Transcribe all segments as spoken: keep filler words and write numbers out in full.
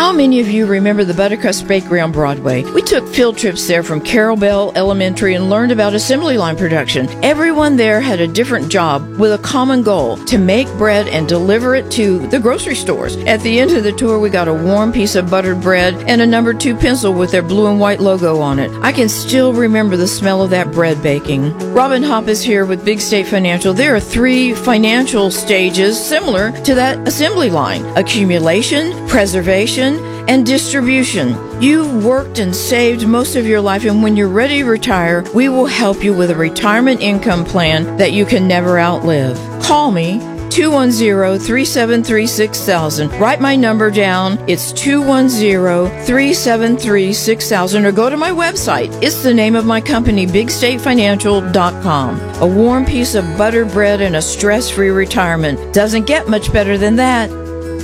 How many of you remember the Buttercrust Bakery on Broadway? We took field trips there from Carol Bell Elementary and learned about assembly line production. Everyone there had a different job with a common goal, to make bread and deliver it to the grocery stores. At the end of the tour, we got a warm piece of buttered bread and a number two pencil with their blue and white logo on it. I can still remember the smell of that bread baking. Robin Hopp is here with Big State Financial. There are three financial stages similar to that assembly line: accumulation, preservation, and distribution. You've worked and saved most of your life, and when you're ready to retire, we will help you with a retirement income plan that you can never outlive. Call me, two one zero, three seven three, six thousand. Write my number down. It's two one zero, three seven three, six thousand, or go to my website. It's the name of my company, big state financial dot com. A warm piece of buttered bread and a stress-free retirement. Doesn't get much better than that.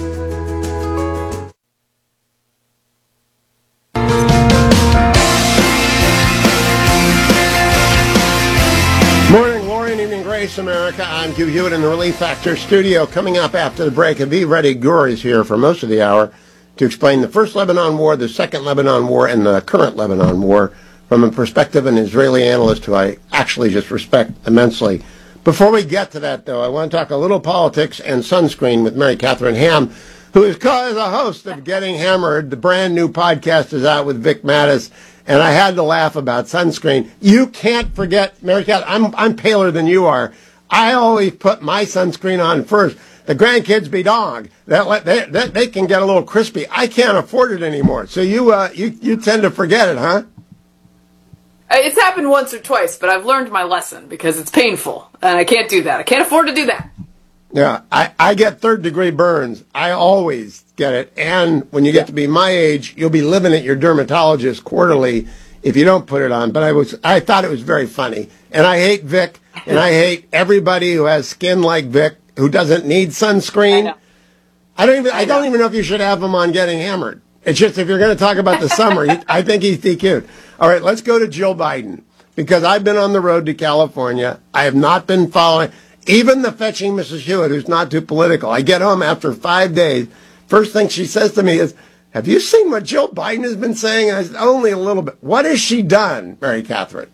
America, I'm Hugh Hewitt in the Relief Factor studio. Coming up after the break, Aviv Reddy Gur is here for most of the hour to explain the first Lebanon War, the second Lebanon War, and the current Lebanon War from a perspective of an Israeli analyst who I actually just respect immensely. Before we get to that, though, I want to talk a little politics and sunscreen with Mary Catherine Ham, who is a host of Getting Hammered. The brand new podcast is out with Vic Mattis. And I had to laugh about sunscreen. You can't forget, Mary Cat, I'm I'm paler than you are. I always put my sunscreen on first. The grandkids be dog. That they, they they can get a little crispy. I can't afford it anymore. So you uh you you tend to forget it, huh? It's happened once or twice, but I've learned my lesson because it's painful, and I can't do that. I can't afford to do that. Yeah, I, I get third degree burns. I always get it. And when you get to be my age, you'll be living at your dermatologist quarterly if you don't put it on. But I was I thought it was very funny. And I hate Vic, and I hate everybody who has skin like Vic who doesn't need sunscreen. I, I don't even I, I don't even know if you should have him on Getting Hammered. It's just if you're going to talk about the summer, he, I think he's D Q'd. All right, let's go to Jill Biden, because I've been on the road to California. I have not been following even the fetching Missus Hewitt, who's not too political. I get home after five days. First thing she says to me is, have you seen what Jill Biden has been saying? And I said, only a little bit. What has she done, Mary Catherine?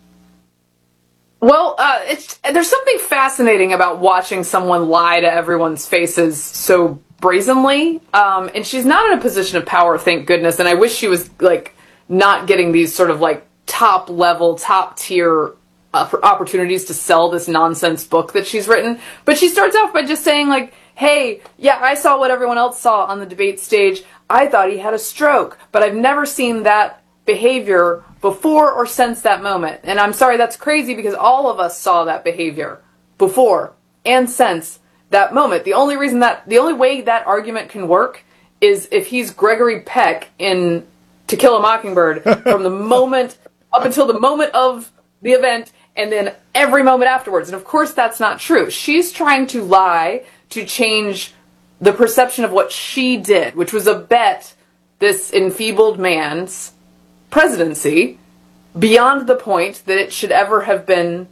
Well, uh, it's, there's something fascinating about watching someone lie to everyone's faces so brazenly. Um, and she's not in a position of power, thank goodness. And I wish she was, like, not getting these sort of, like, top-level, top-tier uh, opportunities to sell this nonsense book that she's written. But she starts off by just saying, like, hey, yeah, I saw what everyone else saw on the debate stage. I thought he had a stroke, but I've never seen that behavior before or since that moment. And I'm sorry, that's crazy, because all of us saw that behavior before and since that moment. The only reason that, the only way that argument can work is if he's Gregory Peck in To Kill a Mockingbird from the moment, up until the moment of the event, and then every moment afterwards. And of course that's not true. She's trying to lie to change the perception of what she did, which was abet this enfeebled man's presidency beyond the point that it should ever have been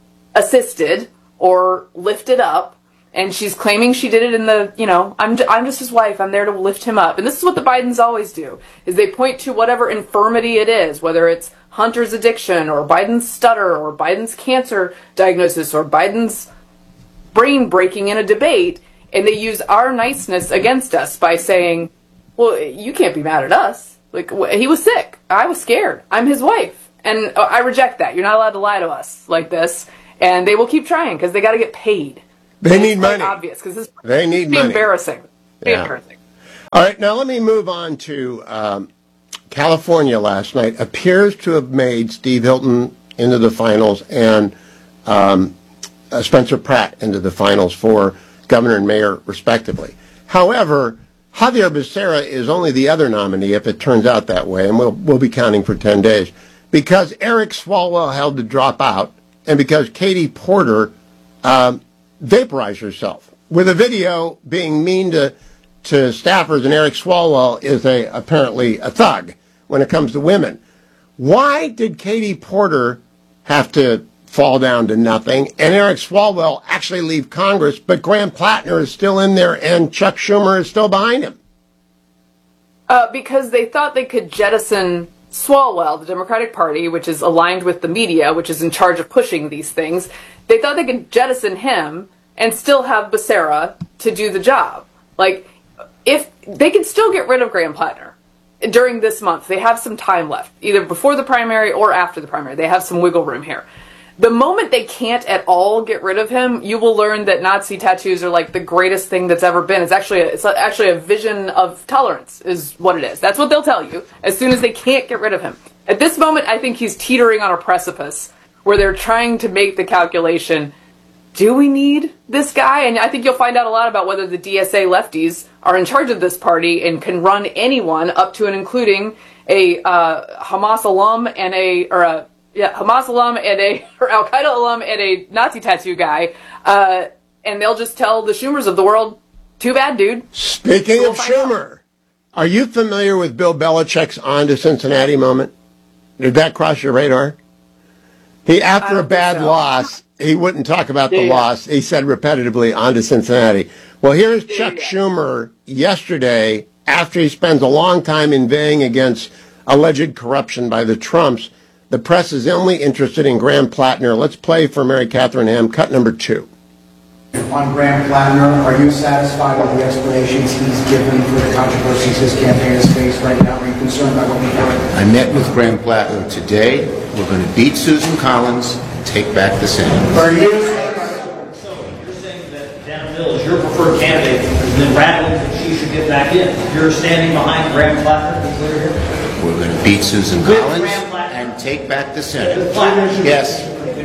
assisted or lifted up. And she's claiming she did it in the, you know, I'm, I'm just his wife, I'm there to lift him up. And this is what the Bidens always do, is they point to whatever infirmity it is, whether it's Hunter's addiction, or Biden's stutter, or Biden's cancer diagnosis, or Biden's brain breaking in a debate, and they use our niceness against us by saying, well, you can't be mad at us. Like, he was sick. I was scared. I'm his wife. And I reject that. You're not allowed to lie to us like this. And they will keep trying, because they got to get paid. They and need it's money. Obvious, because this they need money. Embarrassing. Yeah. Embarrassing. All right, now let me move on to um, California last night appears to have made Steve Hilton into the finals and um, uh, Spencer Pratt into the finals for governor and mayor, respectively. However, Javier Becerra is only the other nominee if it turns out that way, and we'll we'll be counting for ten days, because Eric Swalwell had to drop out, and because Katie Porter um, vaporized herself, with a video being mean to to staffers, and Eric Swalwell is a apparently a thug when it comes to women. Why did Katie Porter have to fall down to nothing, and Eric Swalwell actually leave Congress, but Graham Plattner is still in there, and Chuck Schumer is still behind him? Uh, because they thought they could jettison Swalwell, the Democratic Party, which is aligned with the media, which is in charge of pushing these things. They thought they could jettison him and still have Becerra to do the job. Like, if they can still get rid of Graham Plattner during this month. They have some time left, either before the primary or after the primary. They have some wiggle room here. The moment they can't at all get rid of him, you will learn that Nazi tattoos are like the greatest thing that's ever been. It's actually a, it's actually a vision of tolerance is what it is. That's what they'll tell you as soon as they can't get rid of him. At this moment, I think he's teetering on a precipice where they're trying to make the calculation, do we need this guy? And I think you'll find out a lot about whether the D S A lefties are in charge of this party and can run anyone up to and including a uh, Hamas alum and a, or a, Yeah, Hamas alum and a, or Al Qaeda alum and a Nazi tattoo guy, uh, and they'll just tell the Schumers of the world, too bad, dude. Speaking we'll of Schumer, out. Are you familiar with Bill Belichick's on to Cincinnati moment? Did that cross your radar? He, after a bad so. loss, he wouldn't talk about the yeah. loss. He said repetitively, on to Cincinnati. Well, here's Chuck yeah. Schumer yesterday, after he spends a long time inveighing against alleged corruption by the Trumps. The press is only interested in Graham Plattner. Let's play for Mary Catherine Ham, cut number two. On Graham Plattner, are you satisfied with the explanations he's given for the controversies his campaign has faced right now? Are you concerned about what we've heard? I met with Graham Plattner today. We're going to beat Susan Collins and take back the Senate. Are you? So you're saying that Janet Mills is your preferred candidate, and then rattling that she should get back in. You're standing behind Graham Plattner? We're going to beat Susan Collins and take back the Senate. Yes.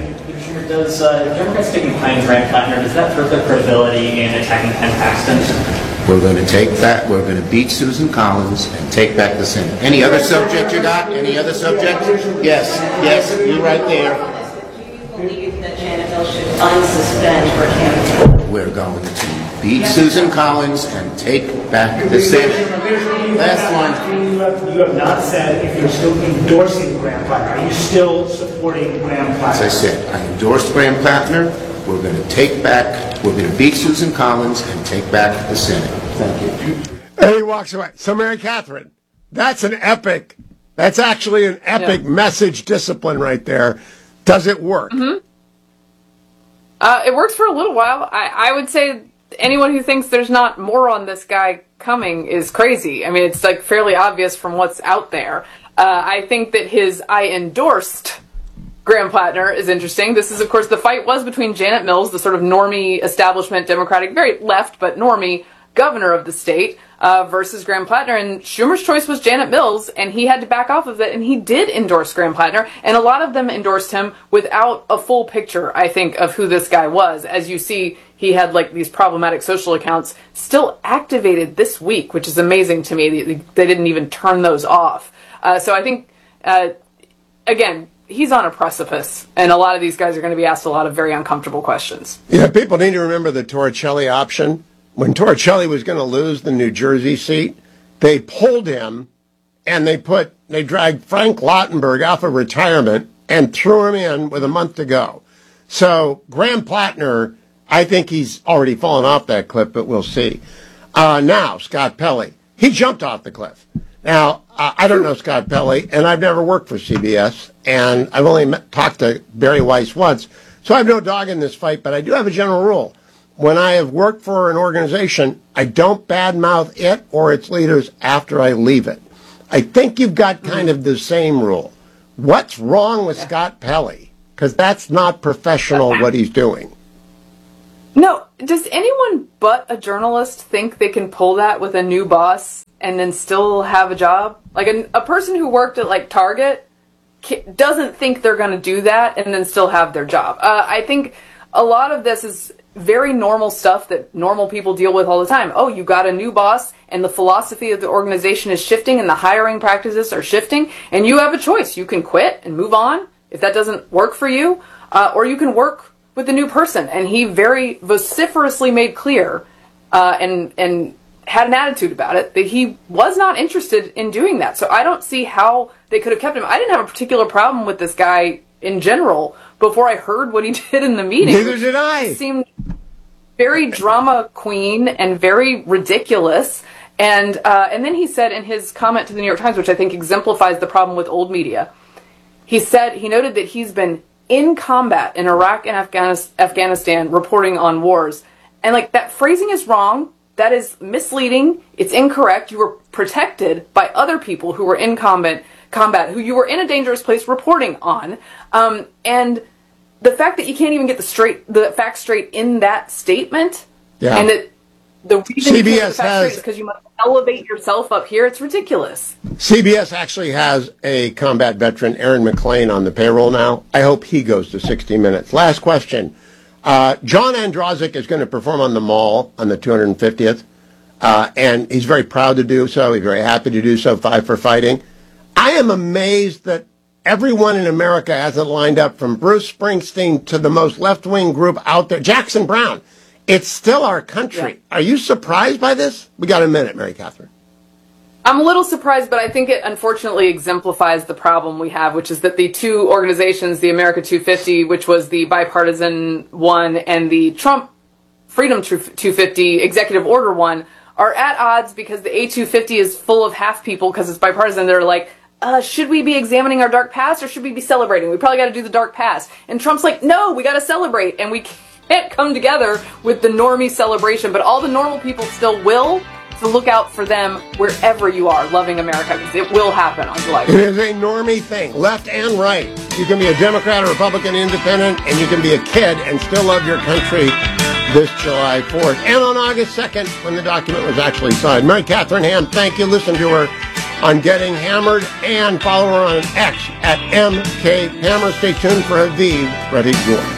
Does uh, Democrats sticking behind Graham Plattner, does that hurt their credibility in attacking Ken Paxton? We're going to take that. We're going to beat Susan Collins and take back the Senate. Any other subject you got? Any other subject? Yes. Yes. You right there. Do you believe that Janet Mills should unsuspend her campaign? We're going to beat Susan Collins and take back the Senate. Last one. You have, you have not said if you're still endorsing Graham Plattner. Are you still supporting Graham Plattner? As I said, I endorsed Graham Plattner. We're going to take back, we're going to beat Susan Collins and take back the Senate. Thank you. And he walks away. So, Mary Catherine, that's an epic, that's actually an epic yeah. message discipline right there. Does it work? Mm-hmm. Uh, it works for a little while. I, I would say anyone who thinks there's not more on this guy coming is crazy. I mean, it's like fairly obvious from what's out there. Uh, I think that his I endorsed Graham Plattner is interesting. This is, of course, the fight was between Janet Mills, the sort of normie establishment Democratic, very left, but normie governor of the state, uh, versus Graham Plattner. And Schumer's choice was Janet Mills, and he had to back off of it, and he did endorse Graham Plattner. And a lot of them endorsed him without a full picture, I think, of who this guy was. As you see, he had like these problematic social accounts still activated this week, which is amazing to me. They, they didn't even turn those off. Uh, so I think, uh, again, he's on a precipice, and a lot of these guys are going to be asked a lot of very uncomfortable questions. Yeah, people need to remember the Torricelli option. When Torricelli was going to lose the New Jersey seat, they pulled him, and they put they dragged Frank Lautenberg off of retirement and threw him in with a month to go. So Graham Plattner, I think he's already fallen off that cliff, but we'll see. Uh, now, Scott Pelley, he jumped off the cliff. Now, uh, I don't know Scott Pelley, and I've never worked for C B S, and I've only met, talked to Barry Weiss once, so I have no dog in this fight, but I do have a general rule. When I have worked for an organization, I don't badmouth it or its leaders after I leave it. I think you've got kind of the same rule. What's wrong with Scott Pelley? Because that's not professional what he's doing. No, does anyone but a journalist think they can pull that with a new boss and then still have a job? Like a, a person who worked at like Target doesn't think they're going to do that and then still have their job. Uh, I think a lot of this is very normal stuff that normal people deal with all the time. Oh, you got a new boss and the philosophy of the organization is shifting and the hiring practices are shifting, and you have a choice. You can quit and move on if that doesn't work for you, uh, or you can work with the new person. And he very vociferously made clear uh, and and had an attitude about it that he was not interested in doing that. So I don't see how they could have kept him. I didn't have a particular problem with this guy in general before I heard what he did in the meeting. Neither did I. It seemed very drama queen and very ridiculous. And uh, and then he said in his comment to the New York Times, which I think exemplifies the problem with old media, he said, he noted that he's been in combat in Iraq and Afghanis- Afghanistan reporting on wars. And like, that phrasing is wrong. That is misleading. It's incorrect. You were protected by other people who were in combat, combat, who you were in a dangerous place reporting on. Um, and the fact that you can't even get the straight, the facts straight in that statement, yeah. and that the reason C you B can't get S the facts has, straight is because you must elevate yourself up here, it's ridiculous. C B S actually has a combat veteran, Aaron McLean, on the payroll now. I hope he goes to sixty minutes. Last question. Uh, John Androzik is going to perform on the Mall on the two hundred fiftieth, uh, and he's very proud to do so. He's very happy to do so, Five for Fighting. I am amazed that everyone in America hasn't lined up, from Bruce Springsteen to the most left-wing group out there, Jackson Brown. It's still our country. Yeah. Are you surprised by this? We got a minute, Mary Catherine. I'm a little surprised, but I think it unfortunately exemplifies the problem we have, which is that the two organizations, the America two fifty, which was the bipartisan one, and the Trump Freedom two fifty executive order one, are at odds because the A two fifty is full of half people because it's bipartisan. They're like, uh, should we be examining our dark past or should we be celebrating? We probably got to do the dark past. And Trump's like, no, we got to celebrate. And we can't come together with the normie celebration, but all the normal people still will. So look out for them wherever you are, loving America, because it will happen on July fourth. It is a normie thing, left and right. You can be a Democrat, a Republican, independent, and you can be a kid and still love your country this July fourth. And on August second, when the document was actually signed. Mary Catherine Ham, thank you. Listen to her on Getting Hammered and follow her on X at M K Hammer. Stay tuned for Aviv Ready Jordan.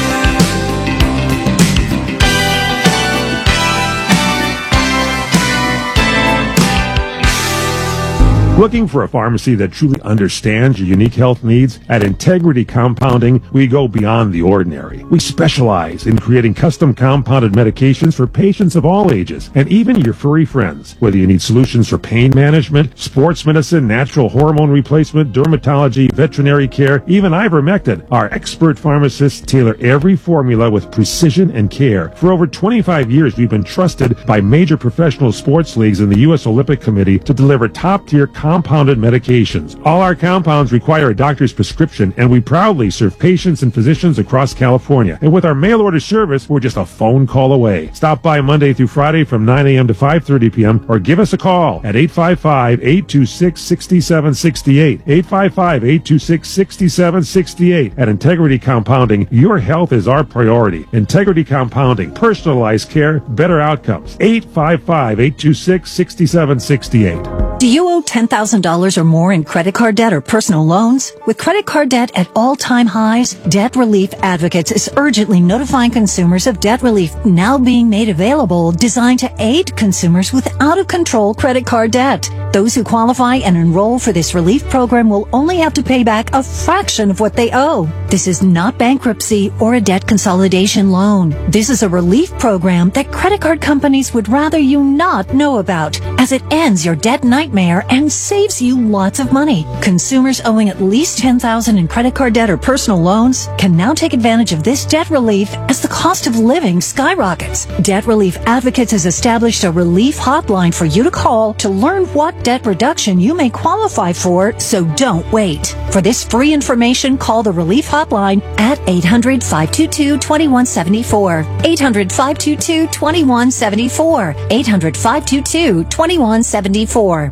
Looking for a pharmacy that truly understands your unique health needs? At Integrity Compounding, we go beyond the ordinary. We specialize in creating custom compounded medications for patients of all ages, and even your furry friends. Whether you need solutions for pain management, sports medicine, natural hormone replacement, dermatology, veterinary care, even ivermectin, our expert pharmacists tailor every formula with precision and care. For over twenty-five years, we've been trusted by major professional sports leagues and the U S Olympic Committee to deliver top-tier compounded medications. All our compounds require a doctor's prescription, and we proudly serve patients and physicians across California. And with our mail-order service, we're just a phone call away. Stop by Monday through Friday from nine a.m. to five thirty p.m. or give us a call at eight five five, eight two six, six seven six eight. eight five five, eight two six, six seven six eight. At Integrity Compounding, your health is our priority. Integrity Compounding, personalized care, better outcomes. eight five five, eight two six, six seven six eight. Do you owe ten thousand dollars or more in credit card debt or personal loans? With credit card debt at all-time highs, Debt Relief Advocates is urgently notifying consumers of debt relief now being made available, designed to aid consumers with out-of-control credit card debt. Those who qualify and enroll for this relief program will only have to pay back a fraction of what they owe. This is not bankruptcy or a debt consolidation loan. This is a relief program that credit card companies would rather you not know about, as it ends your debt nightmare and saves you lots of money. Consumers owing at least ten thousand dollars in credit card debt or personal loans can now take advantage of this debt relief as the cost of living skyrockets. Debt Relief Advocates has established a relief hotline for you to call to learn what debt reduction you may qualify for, so don't wait. For this free information, call the Relief Hotline at eight hundred, five two two, two one seven four. eight hundred, five two two, two one seven four. eight hundred, five two two, two one seven four.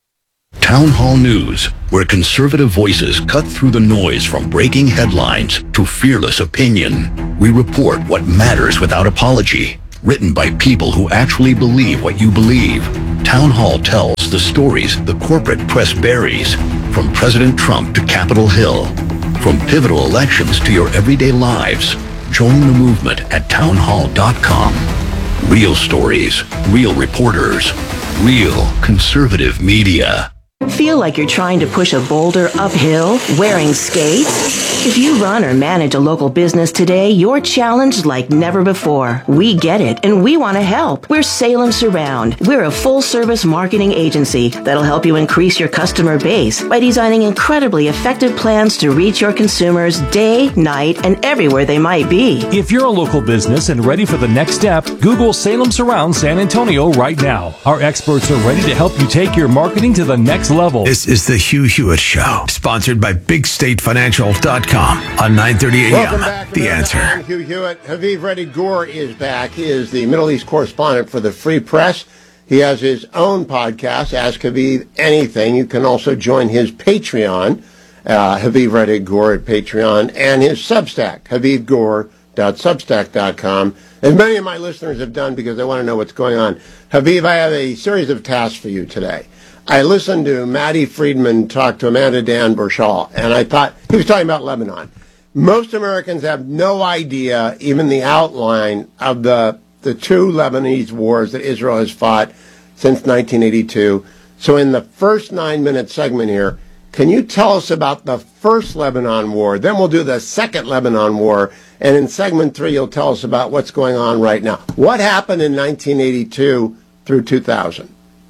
Town Hall News, where conservative voices cut through the noise from breaking headlines to fearless opinion. We report what matters without apology. Written by people who actually believe what you believe. Town Hall tells the stories the corporate press buries, from President Trump to Capitol Hill. From pivotal elections to your everyday lives. Join the movement at town hall dot com. Real stories, real reporters, real conservative media. Feel like you're trying to push a boulder uphill wearing skates? If you run or manage a local business today, you're challenged like never before. We get it, and we want to help. We're Salem Surround. We're a full-service marketing agency that'll help you increase your customer base by designing incredibly effective plans to reach your consumers day, night, and everywhere they might be. If you're a local business and ready for the next step, Google Salem Surround San Antonio right now. Our experts are ready to help you take your marketing to the next level. This is the Hugh Hewitt Show, sponsored by Big State Financial dot com on nine thirty a.m. Welcome back to The Answer. I'm Hugh Hewitt. Haviv Reddy Gur is back. He is the Middle East correspondent for the Free Press. He has his own podcast, Ask Haviv Anything. You can also join his Patreon, uh, Haviv Reddy Gur at Patreon, and his Substack, haviv gur dot substack dot com, as many of my listeners have done because they want to know what's going on. Haviv, I have a series of tasks for you today. I listened to Maddie Friedman talk to Amanda Dan Burchell, and I thought he was talking about Lebanon. Most Americans have no idea, even the outline of the the two Lebanese wars that Israel has fought since nineteen eighty-two. So in the first nine-minute segment here, can you tell us about the first Lebanon war? Then we'll do the second Lebanon war, and in segment three, you'll tell us about what's going on right now. What happened in nineteen eighty-two through two thousand?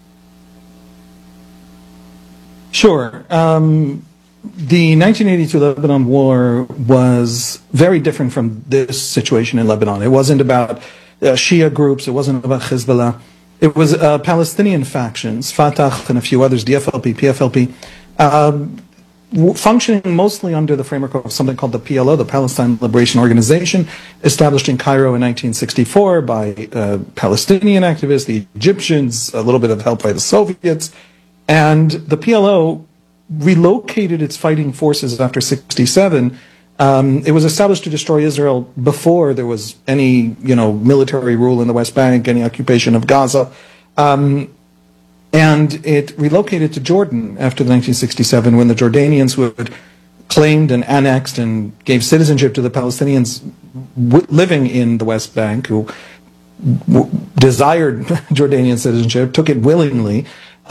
Sure. Um, the nineteen eighty-two Lebanon War was very different from this situation in Lebanon. It wasn't about uh, Shia groups. It wasn't about Hezbollah. It was uh, Palestinian factions, Fatah and a few others, D F L P, P F L P, um, w- functioning mostly under the framework of something called the P L O, the Palestine Liberation Organization, established in Cairo in nineteen sixty-four by uh, Palestinian activists, the Egyptians, a little bit of help by the Soviets. And the P L O relocated its fighting forces after sixty-seven. Um, it was established to destroy Israel before there was any, you know, military rule in the West Bank, any occupation of Gaza. Um, and it relocated to Jordan after nineteen sixty-seven, when the Jordanians, who had claimed and annexed and gave citizenship to the Palestinians w- living in the West Bank, who w- desired Jordanian citizenship, took it willingly.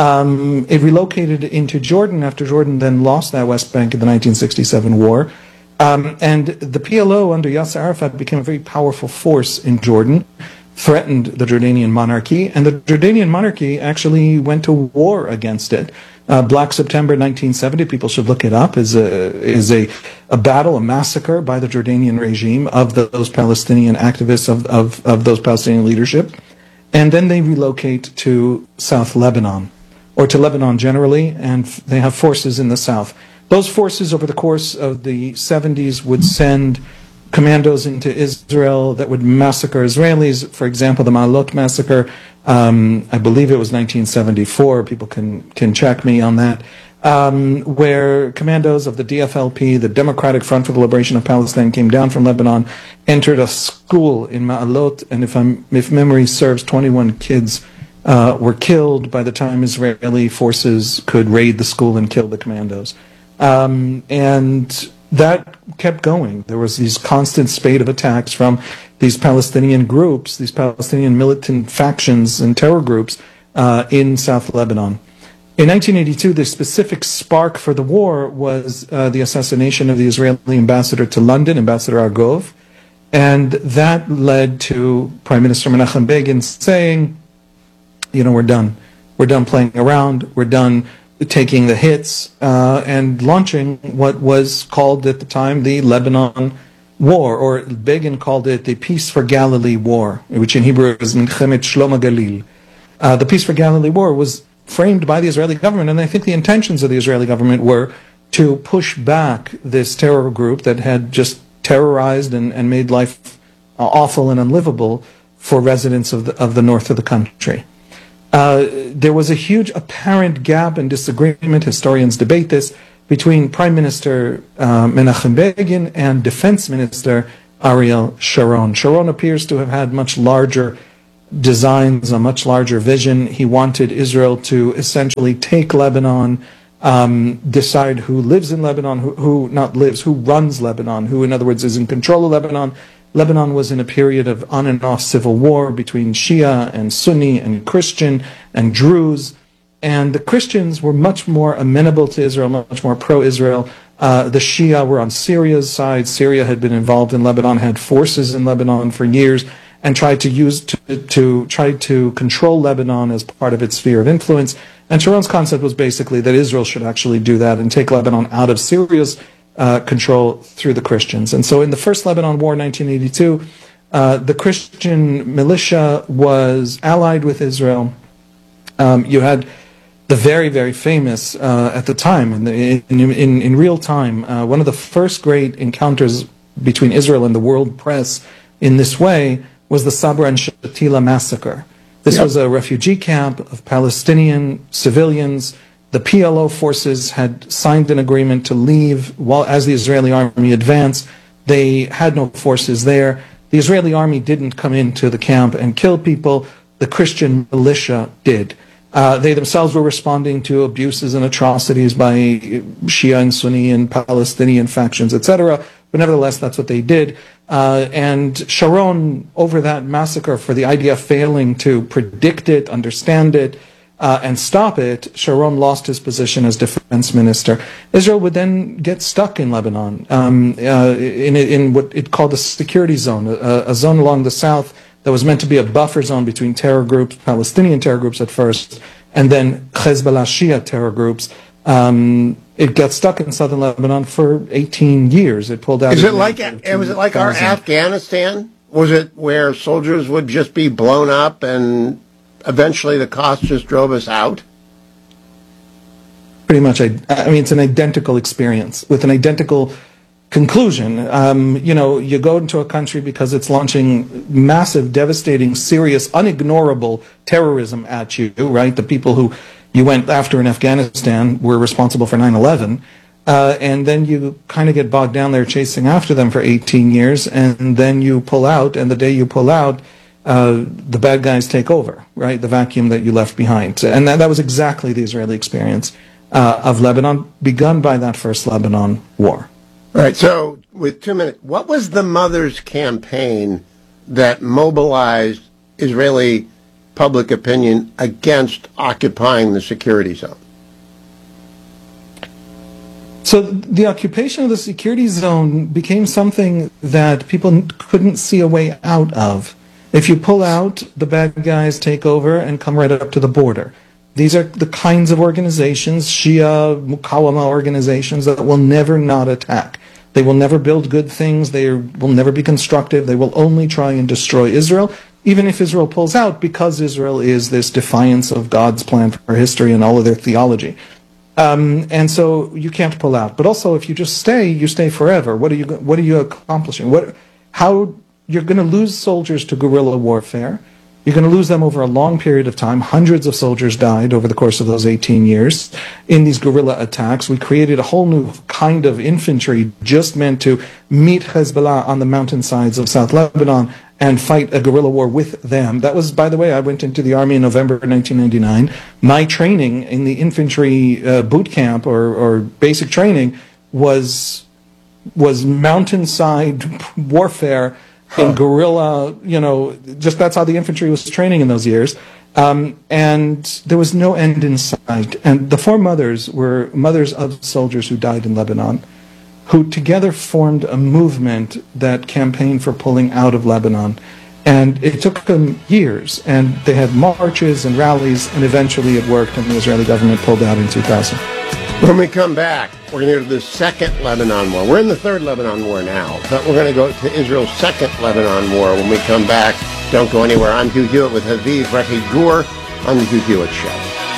Um, it relocated into Jordan after Jordan then lost that West Bank in the nineteen sixty-seven war. Um, and the P L O under Yasser Arafat became a very powerful force in Jordan, threatened the Jordanian monarchy, and the Jordanian monarchy actually went to war against it. Uh, Black September nineteen seventy, people should look it up, is a is a, a battle, a massacre by the Jordanian regime of the, those Palestinian activists, of, of, of those Palestinian leadership. And then they relocate to South Lebanon, or to Lebanon generally, and they have forces in the south. Those forces over the course of the seventies would send commandos into Israel that would massacre Israelis. For example, the Ma'alot massacre, um, I believe it was nineteen seventy-four, people can, can check me on that, um, where commandos of the D F L P, the Democratic Front for the Liberation of Palestine, came down from Lebanon, entered a school in Ma'alot, and if, I'm, if memory serves, twenty-one kids Uh, were killed by the time Israeli forces could raid the school and kill the commandos. Um, and that kept going. There was these constant spate of attacks from these Palestinian groups, these Palestinian militant factions and terror groups uh, in South Lebanon. In nineteen eighty-two, the specific spark for the war was uh, the assassination of the Israeli ambassador to London, Ambassador Argov, and that led to Prime Minister Menachem Begin saying, you know, we're done. We're done playing around. We're done taking the hits uh, and launching what was called at the time the Lebanon War, or Begin called it the Peace for Galilee War, which in Hebrew is Milchemet Shlom HaGalil. Uh, the Peace for Galilee War was framed by the Israeli government, and I think the intentions of the Israeli government were to push back this terror group that had just terrorized and, and made life uh, awful and unlivable for residents of the, of the north of the country. Uh, there was a huge apparent gap and disagreement, historians debate this, between Prime Minister uh, Menachem Begin and Defense Minister Ariel Sharon. Sharon appears to have had much larger designs, a much larger vision. He wanted Israel to essentially take Lebanon, um, decide who lives in Lebanon, who, who not lives, who runs Lebanon, who in other words is in control of Lebanon. Lebanon was in a period of on and off civil war between Shia and Sunni and Christian and Druze. and the Christians were much more amenable to Israel, much more pro-Israel. Uh, the Shia were on Syria's side. Syria had been involved in Lebanon, had forces in Lebanon for years, and tried to use to, to try to control Lebanon as part of its sphere of influence. And Sharon's concept was basically that Israel should actually do that and take Lebanon out of Syria's uh, control through the Christians. And so in the First Lebanon War, nineteen eighty-two, uh, the Christian militia was allied with Israel. Um, you had the very, very famous, uh, at the time, in, the, in, in, in real time, uh, one of the first great encounters between Israel and the world press in this way was the Sabra and Shatila massacre. This yep. was a refugee camp of Palestinian civilians. The P L O forces had signed an agreement to leave while as the Israeli army advanced. They had no forces there. The Israeli army didn't come into the camp and kill people. The Christian militia did. Uh, they themselves were responding to abuses and atrocities by Shia and Sunni and Palestinian factions, et cetera. But nevertheless, that's what they did. Uh, and Sharon, over that massacre, for the I D F failing to predict it, understand it, uh, and stop it, Sharon lost his position as defense minister. Israel would then get stuck in Lebanon, um, uh, in, in what it called a security zone, a, a zone along the south that was meant to be a buffer zone between terror groups, Palestinian terror groups at first, and then Hezbollah Shia terror groups. Um, it got stuck in southern Lebanon for eighteen years. It pulled out. Is it like was it like our Afghanistan? Was it where soldiers would just be blown up and eventually the cost just drove us out? Pretty much. I, I mean, it's an identical experience with an identical conclusion. Um, you know, you go into a country because it's launching massive, devastating, serious, unignorable terrorism at you, right? The people who you went after in Afghanistan were responsible for nine eleven, uh, and then you kind of get bogged down there chasing after them for eighteen years, and then you pull out, and the day you pull out, uh, the bad guys take over, right? The vacuum that you left behind. And that, that was exactly the Israeli experience uh, of Lebanon, begun by that first Lebanon war. All right, so with two minutes, what was the Mother's Campaign that mobilized Israeli public opinion against occupying the security zone? So the occupation of the security zone became something that people couldn't see a way out of. If you pull out, the bad guys take over and come right up to the border. These are the kinds of organizations, Shia, Mukawama organizations, that will never not attack. They will never build good things. They will never be constructive. They will only try and destroy Israel, even if Israel pulls out, because Israel is this defiance of God's plan for history and all of their theology. Um, and so you can't pull out. But also, if you just stay, you stay forever. What are you, what are you accomplishing? What, how, you're going to lose soldiers to guerrilla warfare. You're going to lose them over a long period of time. Hundreds of soldiers died over the course of those eighteen years in these guerrilla attacks. We created a whole new kind of infantry just meant to meet Hezbollah on the mountainsides of South Lebanon and fight a guerrilla war with them. That was, by the way, I went into the army in November nineteen ninety-nine. My training in the infantry uh, boot camp or, or basic training was was mountainside warfare in guerrilla, you know, just that's how the infantry was training in those years. Um, and there was no end in sight. And the four mothers were mothers of soldiers who died in Lebanon, who together formed a movement that campaigned for pulling out of Lebanon. And it took them years, and they had marches and rallies, and eventually it worked, and the Israeli government pulled out in two thousand. When we come back, we're going to go to the second Lebanon war. We're in the third Lebanon war now, but we're going to go to Israel's second Lebanon war when we come back. Don't go anywhere. I'm Hugh Hewitt with Haviv Rehi-Gur on The Hugh Hewitt Show.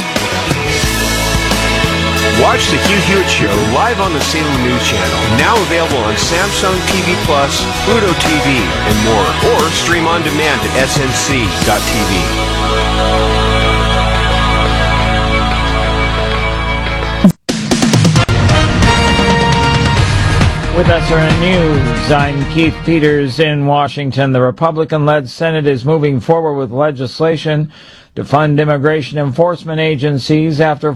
Watch The Hugh Hewitt Show live on the Salem News Channel, now available on Samsung T V Plus, Pluto T V, and more, or stream on demand at S N C dot T V. With S R N News, I'm Keith Peters in Washington. The Republican-led Senate is moving forward with legislation to fund immigration enforcement agencies after